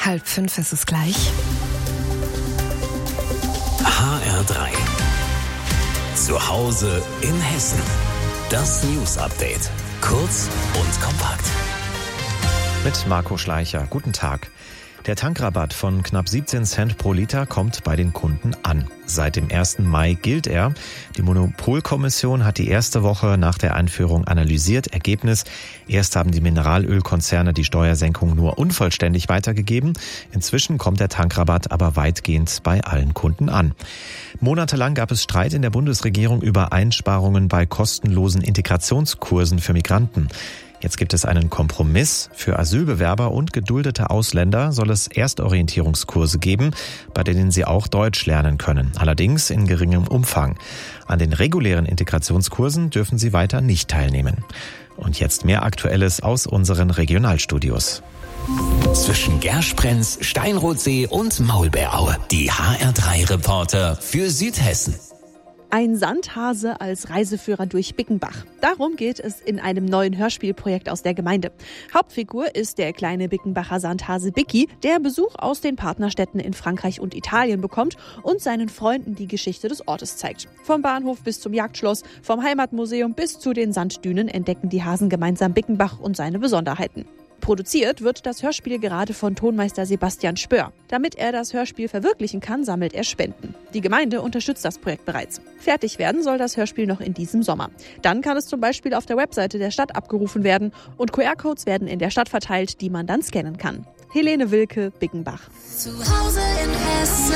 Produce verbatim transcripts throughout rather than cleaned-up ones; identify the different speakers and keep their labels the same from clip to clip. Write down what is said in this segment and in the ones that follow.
Speaker 1: Halb fünf ist es gleich.
Speaker 2: H R drei. Zu Hause in Hessen. Das News Update. Kurz und kompakt.
Speaker 3: Mit Marco Schleicher. Guten Tag. Der Tankrabatt von knapp siebzehn Cent pro Liter kommt bei den Kunden an. Seit dem ersten Mai gilt er. Die Monopolkommission hat die erste Woche nach der Einführung analysiert. Ergebnis: Erst haben die Mineralölkonzerne die Steuersenkung nur unvollständig weitergegeben. Inzwischen kommt der Tankrabatt aber weitgehend bei allen Kunden an. Monatelang gab es Streit in der Bundesregierung über Einsparungen bei kostenlosen Integrationskursen für Migranten. Jetzt gibt es einen Kompromiss. Für Asylbewerber und geduldete Ausländer soll es Erstorientierungskurse geben, bei denen sie auch Deutsch lernen können, allerdings in geringem Umfang. An den regulären Integrationskursen dürfen sie weiter nicht teilnehmen. Und jetzt mehr Aktuelles aus unseren Regionalstudios.
Speaker 2: Zwischen Gersprenz, Steinrotsee und Maulbeeraue. Die H R drei Reporter für Südhessen.
Speaker 4: Ein Sandhase als Reiseführer durch Bickenbach. Darum geht es in einem neuen Hörspielprojekt aus der Gemeinde. Hauptfigur ist der kleine Bickenbacher Sandhase Bicky, der Besuch aus den Partnerstädten in Frankreich und Italien bekommt und seinen Freunden die Geschichte des Ortes zeigt. Vom Bahnhof bis zum Jagdschloss, vom Heimatmuseum bis zu den Sanddünen entdecken die Hasen gemeinsam Bickenbach und seine Besonderheiten. Produziert wird das Hörspiel gerade von Tonmeister Sebastian Spör. Damit er das Hörspiel verwirklichen kann, sammelt er Spenden. Die Gemeinde unterstützt das Projekt bereits. Fertig werden soll das Hörspiel noch in diesem Sommer. Dann kann es zum Beispiel auf der Webseite der Stadt abgerufen werden und Q R-Codes werden in der Stadt verteilt, die man dann scannen kann. Helene Wilke, Bickenbach.
Speaker 5: Zu Hause in Hessen.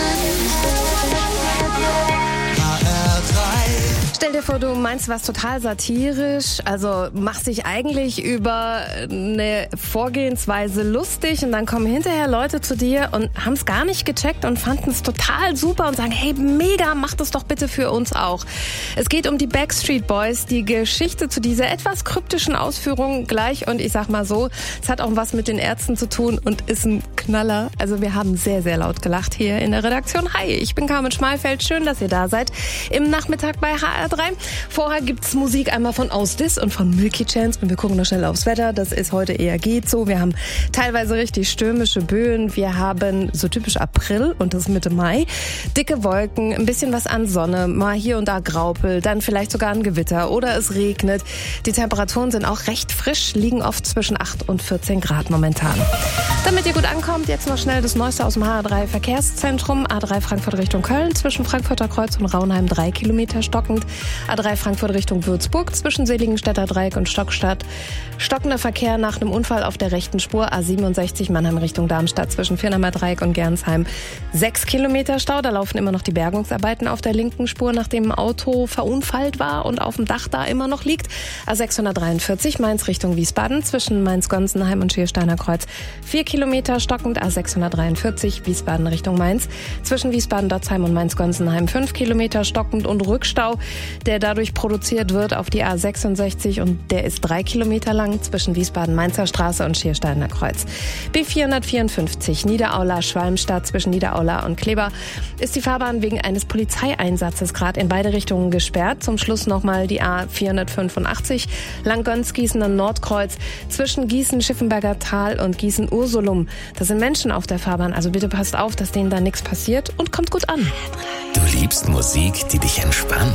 Speaker 1: Stell dir vor, du meinst was total satirisch, also machst dich eigentlich über eine Vorgehensweise lustig und dann kommen hinterher Leute zu dir und haben es gar nicht gecheckt und fanden es total super und sagen, hey, mega, mach das doch bitte für uns auch. Es geht um die Backstreet Boys, die Geschichte zu dieser etwas kryptischen Ausführung gleich und ich sag mal so, es hat auch was mit den Ärzten zu tun und ist ein Knaller. Also wir haben sehr, sehr laut gelacht hier in der Redaktion. Hi, ich bin Carmen Schmalfeld, schön, dass ihr da seid im Nachmittag bei H R drei. Vorher gibt's Musik einmal von Ausdis und von Milky Chance und wir gucken noch schnell aufs Wetter. Das ist heute eher geht so. Wir haben teilweise richtig stürmische Böen. Wir haben so typisch April und das ist Mitte Mai. Dicke Wolken, ein bisschen was an Sonne, mal hier und da Graupel, dann vielleicht sogar ein Gewitter oder es regnet. Die Temperaturen sind auch recht frisch, liegen oft zwischen acht und vierzehn Grad momentan. Damit ihr gut ankommt, jetzt noch schnell das Neueste aus dem H R drei Verkehrszentrum. A drei Frankfurt Richtung Köln, zwischen Frankfurter Kreuz und Raunheim drei Kilometer stockend. A drei Frankfurt Richtung Würzburg, zwischen Seligenstädter Dreieck und Stockstadt. Stockender Verkehr nach einem Unfall auf der rechten Spur. A siebenundsechzig Mannheim Richtung Darmstadt, zwischen Firnheimer Dreieck und Gernsheim. Sechs Kilometer Stau, da laufen immer noch die Bergungsarbeiten auf der linken Spur, nachdem ein Auto verunfallt war und auf dem Dach da immer noch liegt. A sechshundertdreiundvierzig Mainz Richtung Wiesbaden, zwischen Mainz-Gonsenheim und Schiersteiner Kreuz. Vier Kilometer stockend. A sechshundertdreiundvierzig Wiesbaden Richtung Mainz, zwischen Wiesbaden-Dotzheim und Mainz-Gonsenheim. Fünf Kilometer stockend und Rückstau, der dadurch produziert wird auf die A sechsundsechzig und der ist drei Kilometer lang zwischen Wiesbaden-Mainzer Straße und Schiersteiner Kreuz. B vierhundertvierundfünfzig Niederaula-Schwalmstadt, zwischen Niederaula und Kleber ist die Fahrbahn wegen eines Polizeieinsatzes gerade in beide Richtungen gesperrt. Zum Schluss nochmal die A vierhundertfünfundachtzig Langgöns-Gießener Nordkreuz, zwischen Gießen-Schiffenberger Tal und Gießen-Ursulum. Da sind Menschen auf der Fahrbahn, also bitte passt auf, dass denen da nichts passiert und kommt gut an.
Speaker 2: Du liebst Musik, die dich entspannt.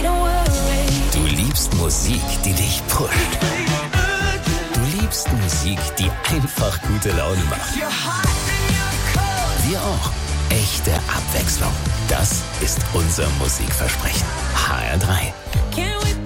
Speaker 2: Du liebst Musik, die dich pusht. Du liebst Musik, die einfach gute Laune macht. Wir auch. Echte Abwechslung. Das ist unser Musikversprechen. H R drei.